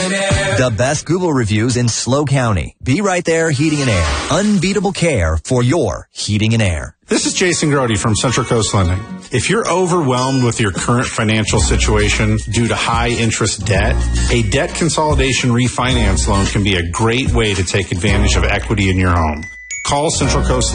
The best Google reviews in SLO County. Be Right There Heating and Air. Unbeatable care for your heating and air. This is Jason Grody from Central Coast Lending. If you're overwhelmed with your current financial situation due to high interest debt, a debt consolidation refinance loan can be a great way to take advantage of equity in your home. Call Central Coast